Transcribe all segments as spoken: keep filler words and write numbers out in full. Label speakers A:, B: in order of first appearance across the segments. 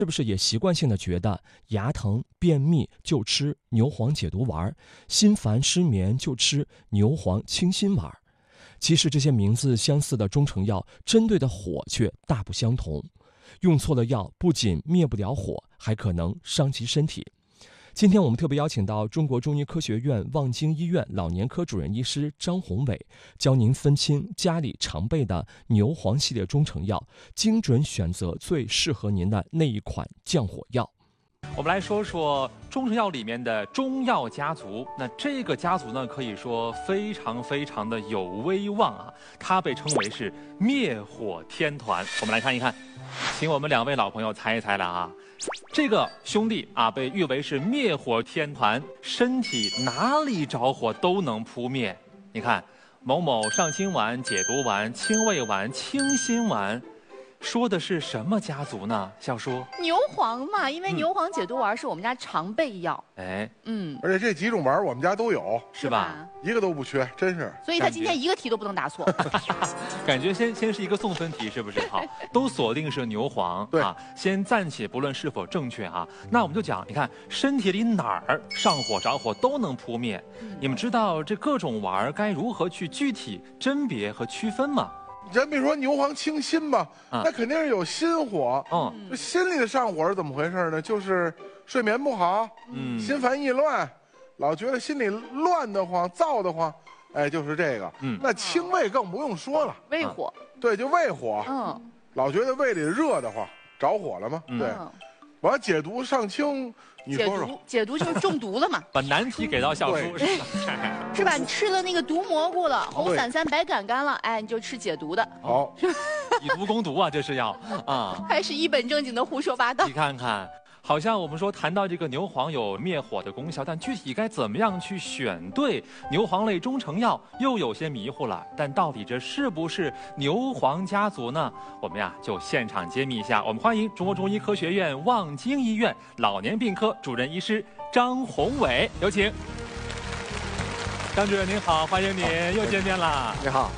A: 是不是也习惯性的觉得牙疼、便秘就吃牛黄解毒丸，心烦失眠就吃牛黄清心丸？其实这些名字相似的中成药，针对的火却大不相同。用错了药，不仅灭不了火，还可能伤及身体。今天我们特别邀请到中国中医科学院望京医院老年科主任医师张宏伟，教您分清家里常备的牛黄系列中成药，精准选择最适合您的那一款降火药。
B: 我们来说说中成药里面的中药家族。那这个家族呢，可以说非常非常的有威望啊，它被称为是灭火天团。我们来看一看，请我们两位老朋友猜一猜了啊。这个兄弟啊，被誉为是灭火天团，身体哪里着火都能扑灭。你看，某某上清丸、解毒丸、清胃丸、清心丸。说的是什么家族呢？小叔，
C: 牛黄嘛，因为牛黄解毒丸是我们家常备药。
B: 哎，
C: 嗯，
D: 而且这几种丸我们家都有，
B: 是吧？
D: 一个都不缺，真是。
C: 所以他今天一个题都不能答错。
B: 感觉先先是一个送分题，是不是？好，都锁定是牛黄。
D: 对
B: 啊，先暂且不论是否正确啊。那我们就讲，你看身体里哪儿上火着火都能扑灭。嗯、你们知道这各种丸该如何去具体甄别和区分吗？
D: 咱别说牛黄清心吧，
B: 啊、
D: 那肯定是有心火。
B: 嗯，
D: 这心里的上火是怎么回事呢？就是睡眠不好，嗯，心烦意乱，老觉得心里乱得慌、躁得慌，哎，就是这个。嗯，那清胃更不用说了，
C: 胃火。
D: 对，就胃火。
C: 嗯，
D: 老觉得胃里热得慌，着火了吗？
B: 嗯、
D: 对。完解毒上清，你说说。
C: 解毒就是中毒了嘛？
B: 把难题给到小叔是吧？
C: 是吧？你吃了那个毒蘑菇了，红伞伞白杆杆了，哎，你就吃解毒的。
D: 好，
B: 以毒攻毒啊，这是要啊。
C: 还是一本正经的胡说八道。
B: 你看看。好像我们说谈到这个牛黄有灭火的功效，但具体该怎么样去选对牛黄类中成药又有些迷糊了。但到底这是不是牛黄家族呢？我们呀就现场揭秘一下。我们欢迎中国中医科学院望京医院老年病科主任医师张宏伟，有请。张主任您好，欢迎您，又见面了。
E: 你好。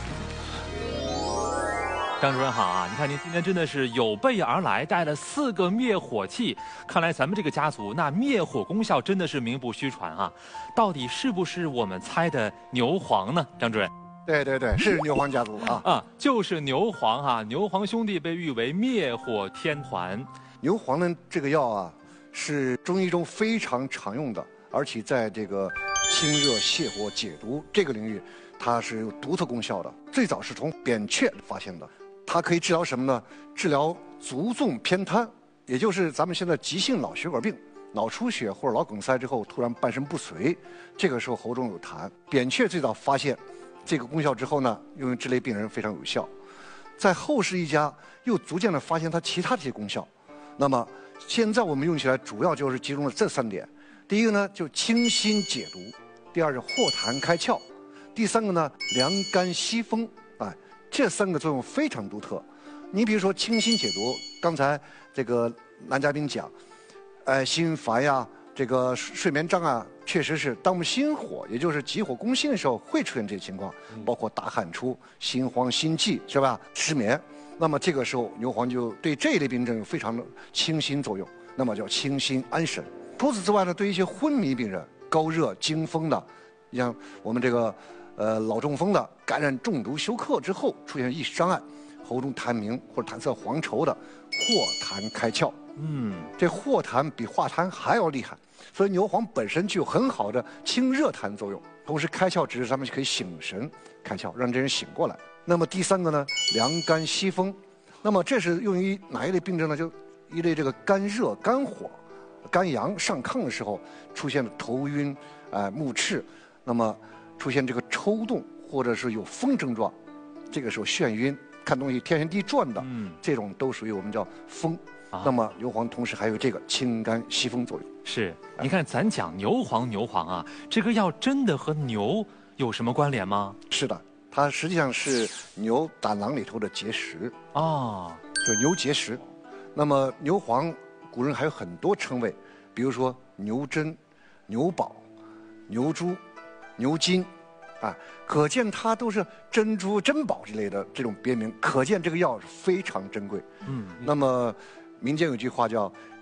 B: 张主任好啊！你看您今天真的是有备而来，带了四个灭火器。看来咱们这个家族那灭火功效真的是名不虚传啊！到底是不是我们猜的牛黄呢？张主任？
E: 对对对，是牛黄家族啊！
B: 啊，就是牛黄哈、啊！牛黄兄弟被誉为灭火天团。
E: 牛黄呢，这个药啊，是中医中非常常用的，而且在这个清热泻火解毒这个领域，它是有独特功效的。最早是从扁鹊发现的。它可以治疗什么呢？治疗足纵偏瘫，也就是咱们现在急性脑血管病、脑出血或者脑梗塞之后突然半身不遂，这个时候喉中有痰。扁鹊最早发现这个功效之后呢，用于这类病人非常有效。在后世一家又逐渐的发现它其他这些功效。那么现在我们用起来主要就是集中了这三点：第一个呢就清心解毒，第二是化痰开窍，第三个呢凉肝息风。哎。这三个作用非常独特，你比如说清心解毒，刚才这个男嘉宾讲，呃，心烦呀，这个睡眠障碍，确实是当我们心火，也就是急火攻心的时候会出现这些情况，包括大汗出、心慌、心悸，是吧？失眠，那么这个时候牛黄就对这一类病症有非常的清心作用，那么叫清心安神。除此之外呢，对一些昏迷病人、高热惊风的，像我们这个。呃，脑中风的感染中毒休克之后出现意识障碍，喉中痰鸣或者痰色黄稠的，化痰开窍。嗯，这化痰比化痰还要厉害，所以牛黄本身具有很好的清热痰作用，同时开窍只是咱们可以醒神开窍，让这人醒过来。那么第三个呢，凉肝息风，那么这是用于哪一类病症呢？就一类这个肝热、肝火、肝阳上亢的时候出现的头晕、呃目赤，那么。出现这个抽动，或者是有风症状，这个时候眩晕、看东西天旋地转的，嗯，这种都属于我们叫风。啊、那么牛黄同时还有这个清肝息风作用。
B: 是，你看咱讲牛黄，牛黄啊，这个药真的和牛有什么关联吗？
E: 是的，它实际上是牛胆囊里头的结石啊，就牛结石。那么牛黄，古人还有很多称谓，比如说牛珍、牛宝、牛珠。牛筋，啊，可见它都是珍珠、珍宝之类的这种别名，可见这个药是非常珍贵。嗯，那么民间有句话叫